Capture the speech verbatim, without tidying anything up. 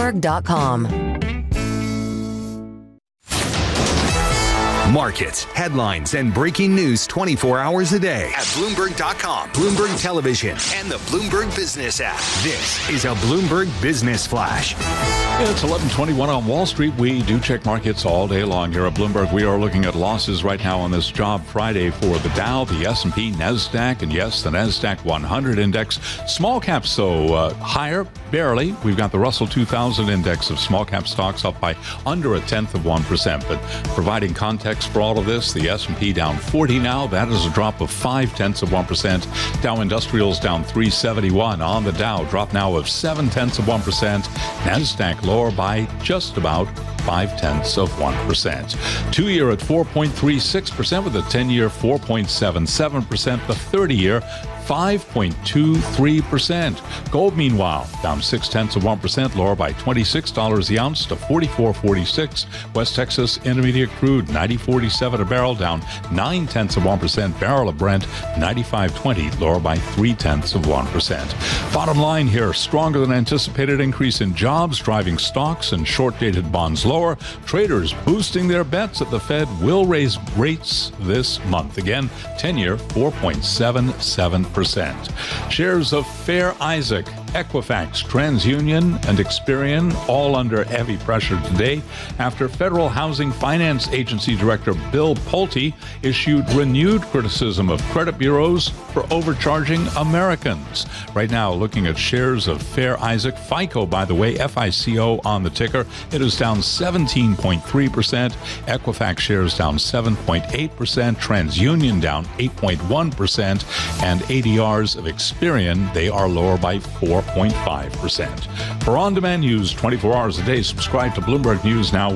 Bloomberg dot com. Markets, headlines, and breaking news twenty-four hours a day at Bloomberg dot com, Bloomberg Television, and the Bloomberg Business app. This is a Bloomberg Business Flash. It's eleven twenty-one on Wall Street. We do check markets all day long here at Bloomberg. We are looking at losses right now on this job Friday for the Dow, the S and P, NASDAQ, and yes, the NASDAQ one hundred index. Small caps, though, uh, higher, barely. We've got the Russell two thousand index of small cap stocks up by under a tenth of one percent. But providing context for all of this, the S and P down forty now. That is a drop of five tenths of one percent. Dow Industrials down three seventy-one on the Dow, drop now of seven tenths of one percent. NASDAQ lower by just about five tenths of one percent. Two-year at four point three six percent with a ten-year four point seven seven percent. The thirty-year five point two three percent. Gold, meanwhile, down six tenths of one percent, lower by twenty-six dollars the ounce to forty-four forty-six. West Texas Intermediate crude ninety forty-seven a barrel, down nine tenths of one percent. Barrel of Brent ninety-five twenty, lower by three tenths of one percent. Bottom line here, stronger than anticipated increase in jobs driving stocks and short-dated bonds lower. Traders boosting their bets that the Fed will raise rates this month. Again, ten-year four point seven seven percent. Shares of Fair Isaac, Equifax, TransUnion, and Experian all under heavy pressure today after Federal Housing Finance Agency Director Bill Pulte issued renewed criticism of credit bureaus for overcharging Americans. Right now, looking at shares of Fair Isaac, FICO, by the way, F I C O on the ticker, it is down seventeen point three percent. Equifax shares down seven point eight percent. TransUnion down eight point one percent. And A D Rs of Experian, they are lower by four point five percent. For on-demand news twenty-four hours a day, subscribe to Bloomberg News Now.